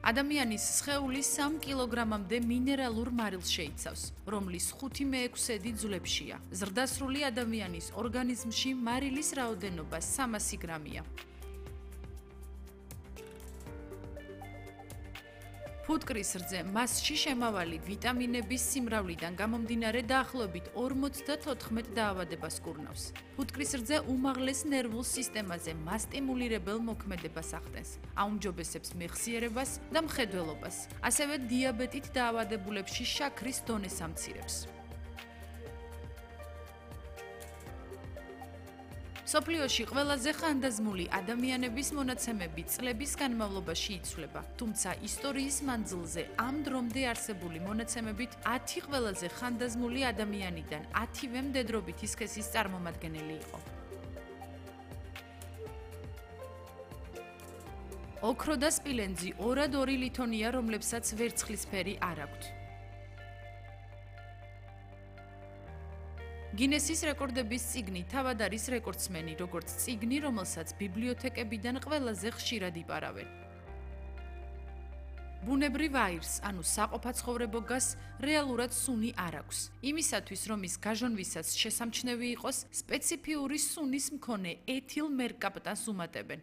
ადამიანის სხეული 3 კილოგრამამდე მინერალურ მარილს შეიცავს, რომლის 5/6 ძვლებშია. ზრდასრული ადამიანის ორგანიზმში მარილის რაოდენობა 300 გრამია. ფუტკრის რძე მასში შემავალი ვიტამინების სიმრავლიდან გამომდინარე დაახლოებით 54 დაავადებას კურნავს. ფუტკრის რძე უმაღლეს ნერვულ სისტემაზე მასტიმულირებელ მოქმედებას ახდენს, აუმჯობესებს მეხსიერებას და მხედველობას, ასევე დიაბეტით დაავადებულებში შაქრის დონეს ამცირებს. სოფლიოში ყველაზე ხანდაზმული ადამიანების მონაცემები წლების განმავლობაში იცვლება, თუმცა ისტორიის მანძილზე ამ დრომდე არსებული მონაცემებით 10 ყველაზე ხანდაზმული ადამიანიდან 10-ვე მდედრობითი სქესის წარმომადგენელი იყო. ოქრო და სპილენძი 2 ლითონია, რომლებსაც ვერცხლისფერი არ აქვთ. გინესის რეკორდების წიგნი თავად არის რეკორდსმენი, როგორც წიგნი, რომელსაც ბიბლიოთეკებიდან ყველაზე ხშირად იპარავენ. ბუნებრივ აირს, ანუ საყოფაცხოვრებო გაზს, რეალურად სუნი არ აქვს. იმისათვის, რომ ის გაჟონვისას შესამჩნევი იყოს, სპეციფიური სუნის მქონე ეთილ მერკაპტანს უმატებენ.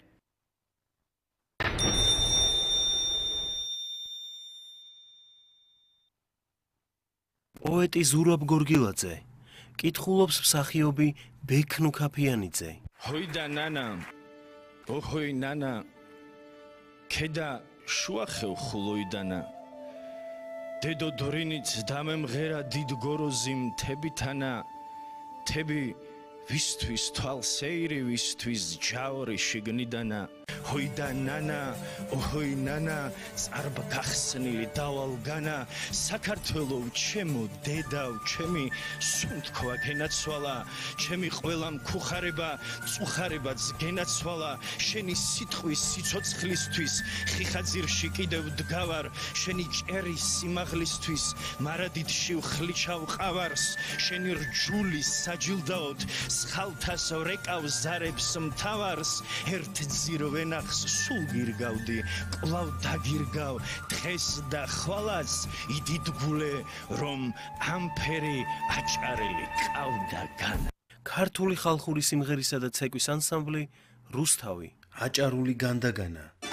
პოეტი ზურაბ გორგილაძე კითხულობს მსახიობი ბექნუ ქაფიანიძე. ჰოიდა ნანა, ოჰოი ნანა, ქედა შუახევ ხულოიდანა. დედო დორინიც დამემღერა დიდ გოროზი მთებითანა, თები ვისთვის თვალსეირი, ვისთვის ჯაური შიგნიდანა. ჰოიდა ნანა, ოჰოი ნანა, წარბ გახსნილი დავალგანა, საქართველო ჩემო დედავ ჩემი, სუნთქვა გენაცვალა, ჩემი ყველა მქუხარება, წუხარებაც გენაცვალა, შენი სიტყვის სიცოცხლისთვის, ხიხაძირში კიდევ დგავარ, შენი ჭერის სიმაღლისთვის, მარადიდში ვხლიჩავ ყავარს, შენი რჯულის საჯილდაოდ, სხალთას ვრეკავ ზარებს მთავარს, ერთ ძირვენ სულ გირგავდი, კვლავ დაგირგავ დღეს და ხვალაც იდიდგულე, რომ ამფერი აჭარელი ყავდა განა. ქართული ხალხური სიმღერისა და ცეკვის ანსამბლი რუსთავი, აჭარული განდაგანა.